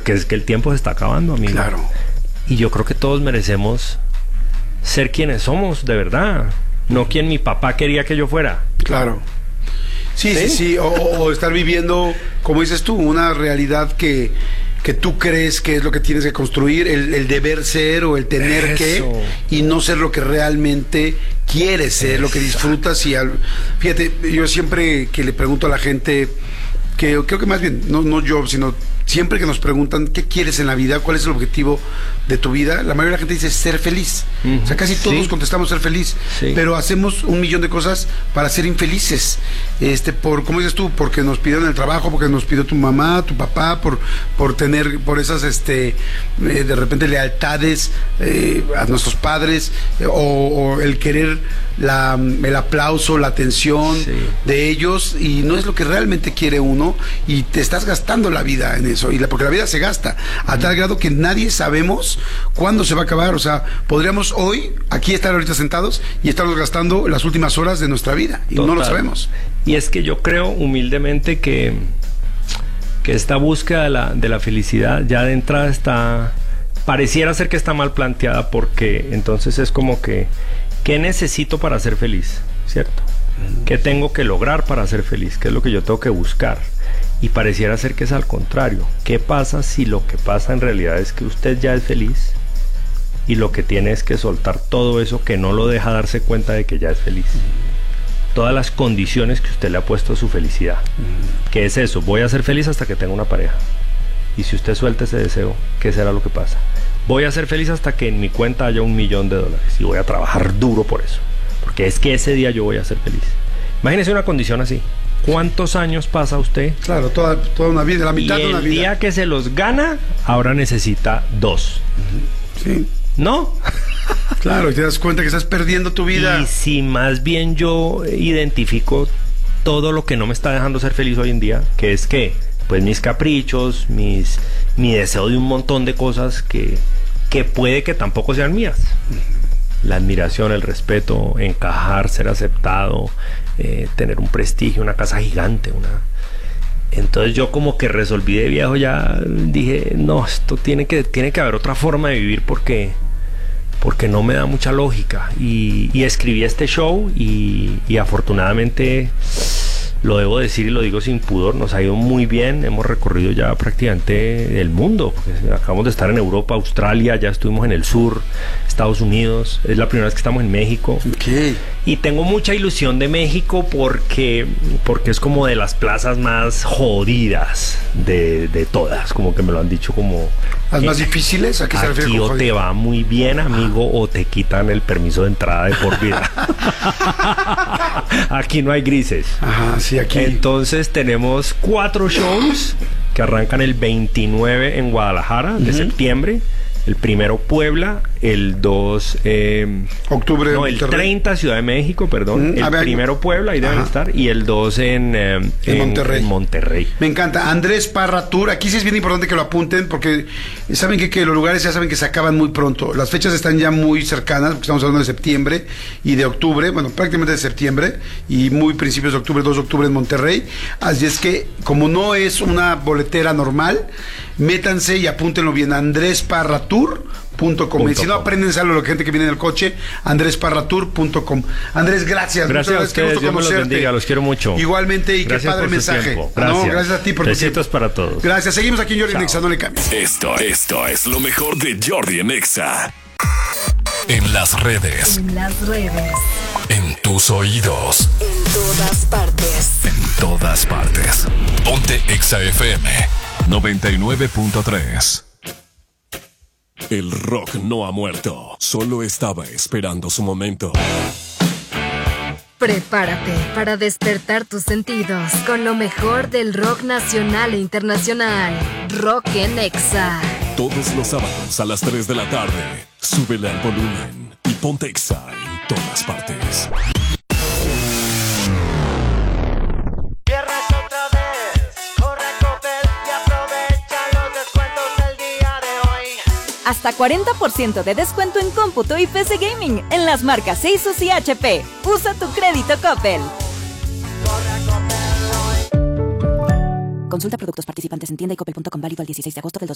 porque es que el tiempo se está acabando, amigo. Claro. Y yo creo que todos merecemos ser quienes somos, de verdad. No quien mi papá quería que yo fuera. Claro. Sí. O estar viviendo, como dices tú, una realidad que tú crees que es lo que tienes que construir, el deber ser o el tener que, y no ser lo que realmente quieres ser, lo que disfrutas. Fíjate, yo siempre que le pregunto a la gente, que creo que más bien, no yo, sino siempre que nos preguntan qué quieres en la vida, cuál es el objetivo de tu vida, la mayoría de la gente dice ser feliz. O sea, casi todos contestamos ser feliz, pero hacemos 1,000,000 de cosas para ser infelices. Como dices tú, porque nos pidieron el trabajo, porque nos pidió tu mamá, tu papá, por tener, por esas, de repente lealtades a nuestros padres, o el querer el aplauso, la atención de ellos, y no es lo que realmente quiere uno, y te estás gastando la vida en eso, porque la vida se gasta a tal grado que nadie sabemos cuándo se va a acabar. O sea, podríamos hoy aquí estar ahorita sentados y estarnos gastando las últimas horas de nuestra vida y no lo sabemos. Y es que yo creo humildemente que esta búsqueda de la felicidad ya de entrada pareciera ser que está mal planteada, porque entonces es como que ¿qué necesito para ser feliz? ¿Cierto? ¿Qué tengo que lograr para ser feliz? ¿Qué es lo que yo tengo que buscar? Y pareciera ser que es al contrario. ¿Qué pasa si lo que pasa en realidad es que usted ya es feliz y lo que tiene es que soltar todo eso que no lo deja darse cuenta de que ya es feliz? Todas las condiciones que usted le ha puesto a su felicidad. ¿Qué es eso? Voy a ser feliz hasta que tenga una pareja. Y si usted suelta ese deseo, ¿qué será lo que pasa? Voy a ser feliz hasta que en mi cuenta haya $1,000,000 y voy a trabajar duro por eso, porque es que ese día yo voy a ser feliz. Imagínese una condición así. ¿Cuántos años pasa usted? Claro, toda una vida, la mitad de una vida. Y el día que se los gana, ahora necesita 2. Sí. ¿No? Claro, y te das cuenta que estás perdiendo tu vida. Y si más bien yo identifico todo lo que no me está dejando ser feliz hoy en día, que es que, pues mis caprichos, mi deseo de un montón de cosas que puede que tampoco sean mías. La admiración, el respeto, encajar, ser aceptado, tener un prestigio, una casa gigante, Entonces yo como que resolví de viejo, ya dije, no, esto tiene que haber otra forma de vivir, porque no me da mucha lógica. Y escribí este show y afortunadamente, lo debo decir y lo digo sin pudor, nos ha ido muy bien. Hemos recorrido ya prácticamente el mundo. Acabamos de estar en Europa, Australia, ya estuvimos en el sur, Estados Unidos. Es la primera vez que estamos en México. Okay. Y tengo mucha ilusión de México porque es como de las plazas más jodidas de todas. Como que me lo han dicho como... ¿Las más difíciles? ¿A qué se refiere? Aquí o te va muy bien, amigo, o te quitan el permiso de entrada de por vida. Aquí no hay grises. Ajá, sí, aquí. Entonces tenemos 4 shows que arrancan el 29 en Guadalajara de septiembre. El primero Puebla, el 2 octubre, no, el 30 Ciudad de México, perdón. El primero Puebla, ahí deben estar, y el 2 en Monterrey. Me encanta. Andrés Parra Tour. Aquí sí es bien importante que lo apunten, porque saben que los lugares ya saben que se acaban muy pronto. Las fechas están ya muy cercanas, porque estamos hablando de septiembre y de octubre, bueno, prácticamente de septiembre y muy principios de octubre, 2 de octubre en Monterrey. Así es que, como no es una boletera normal, métanse y apúntenlo bien. andresparratour.com. Y si no, apréndenselo a la gente que viene en el coche, andresparratour.com. Andrés, gracias. Gracias a ustedes, Dios me los bendiga, los quiero mucho. Igualmente, y gracias, qué padre mensaje. Gracias. No, gracias a ti por tu tiempo. Besitos para todos. Gracias, seguimos aquí en Jordi en Exa, no le cambies. Esto es lo mejor de Jordi en Exa. En las redes. En tus oídos. En todas partes. Ponte Exa FM 99.3. El rock no ha muerto, solo estaba esperando su momento. Prepárate para despertar tus sentidos con lo mejor del rock nacional e internacional. Rock en Exa. Todos los sábados a las 3 de la tarde. Súbele al volumen y ponte Exa en todas partes. Hasta 40% de descuento en cómputo y PC Gaming en las marcas Asus y HP. Usa tu crédito Coppel. Consulta productos participantes en tienda y coppel.com, válido al 16 de agosto del 2020.